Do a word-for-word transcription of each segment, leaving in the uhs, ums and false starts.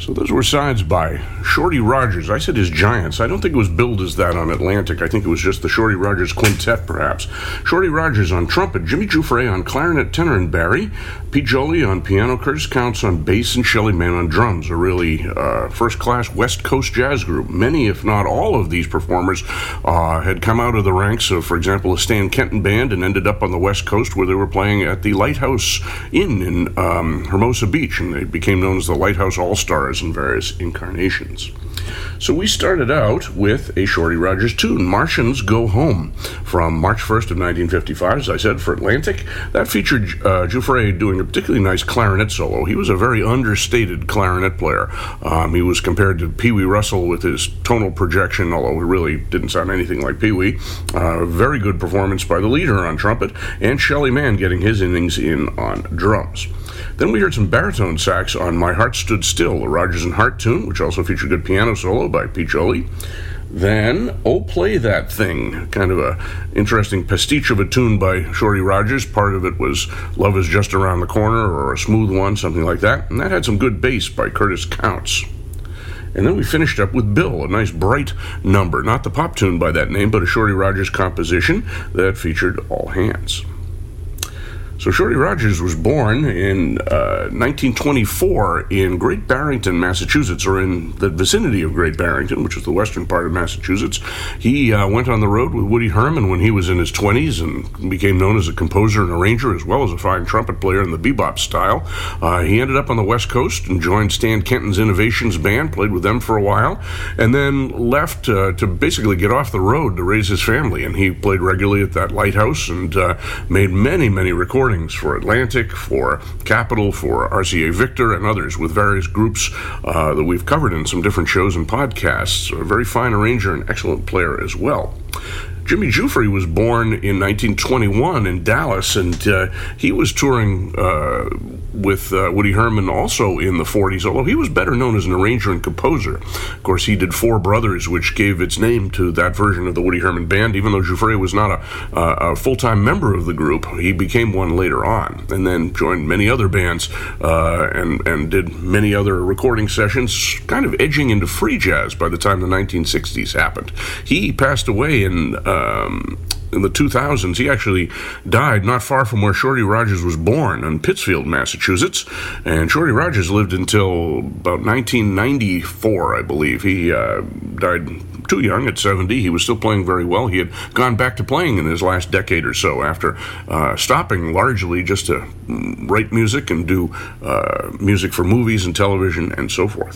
So those were sides by Shorty Rogers. I said his Giants. I don't think it was billed as that on Atlantic. I think it was just the Shorty Rogers Quintet, perhaps. Shorty Rogers on trumpet, Jimmy Giuffre on clarinet, tenor, and bari, Pete Joly on piano, Curtis Counts on bass, and Shelly Manne on drums. A really uh, first-class West Coast jazz group. Many, if not all, of these performers uh, had come out of the ranks of, for example, a Stan Kenton band and ended up on the West Coast where they were playing at the Lighthouse Inn in um, Hermosa Beach, and they became known as the Lighthouse All-Stars in various incarnations. So we started out with a Shorty Rogers tune, Martians Go Home, from March first of nineteen fifty-five, as I said, for Atlantic. That featured uh, Giuffre doing a particularly nice clarinet solo. He was a very understated clarinet player. Um, he was compared to Pee Wee Russell with his tonal projection, although he really didn't sound anything like Pee Wee. Uh, very good performance by the leader on trumpet, and Shelly Manne getting his innings in on drums. Then we heard some baritone sax on My Heart Stood Still, a Rogers and Hart tune, which also featured a good piano solo by Pete Joly. Then, Oh Play That Thing, kind of a interesting pastiche of a tune by Shorty Rogers. Part of it was Love Is Just Around the Corner, or A Smooth One, something like that. And that had some good bass by Curtis Counts. And then we finished up with Bill, a nice bright number. Not the pop tune by that name, but a Shorty Rogers composition that featured All Hands. So Shorty Rogers was born in uh, nineteen twenty-four in Great Barrington, Massachusetts, or in the vicinity of Great Barrington, which is the western part of Massachusetts. He uh, went on the road with Woody Herman when he was in his twenties and became known as a composer and arranger, as well as a fine trumpet player in the bebop style. Uh, he ended up on the West Coast and joined Stan Kenton's Innovations band, played with them for a while, and then left uh, to basically get off the road to raise his family. And he played regularly at that Lighthouse and uh, made many, many recordings for Atlantic, for Capitol, for R C A Victor, and others with various groups uh, that we've covered in some different shows and podcasts. A very fine arranger and excellent player as well. Jimmy Giuffre was born in nineteen twenty-one in Dallas, and uh, he was touring uh, with uh, Woody Herman also in the forties, although he was better known as an arranger and composer. Of course, he did Four Brothers, which gave its name to that version of the Woody Herman band. Even though Giuffre was not a, a, a full-time member of the group, he became one later on, and then joined many other bands uh, and, and did many other recording sessions, kind of edging into free jazz by the time the nineteen sixties happened. He passed away in Um, in the two thousands. He actually died not far from where Shorty Rogers was born, in Pittsfield, Massachusetts. And Shorty Rogers lived until about nineteen ninety-four, I believe. He uh, died too young at seventy. He was still playing very well. He had gone back to playing in his last decade or so after uh, stopping largely just to write music and do uh, music for movies and television and so forth.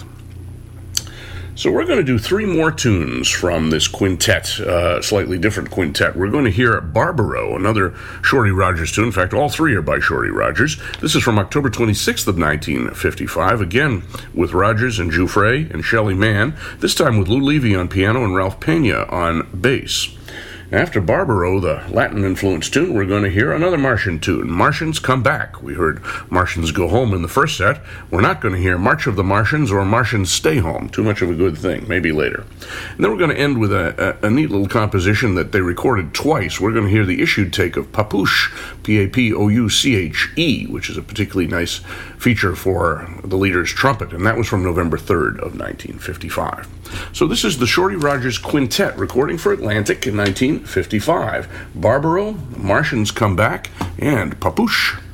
So we're going to do three more tunes from this quintet, uh, slightly different quintet. We're going to hear Barbaro, another Shorty Rogers tune. In fact, all three are by Shorty Rogers. This is from October twenty-sixth of nineteen fifty-five, again with Rogers and Giuffre and Shelly Manne, this time with Lou Levy on piano and Ralph Pena on bass. After Barbaro, the Latin-influenced tune, we're going to hear another Martian tune, Martians Come Back. We heard Martians Go Home in the first set. We're not going to hear March of the Martians or Martians Stay Home. Too much of a good thing. Maybe later. And then we're going to end with a, a, a neat little composition that they recorded twice. We're going to hear the issued take of Papouche, P A P O U C H E, which is a particularly nice feature for the leader's trumpet, and that was from November third of nineteen fifty-five. So this is the Shorty Rogers Quintet, recording for Atlantic in nineteen fifty-five. Barbaro, Martians Come Back, and Papouche.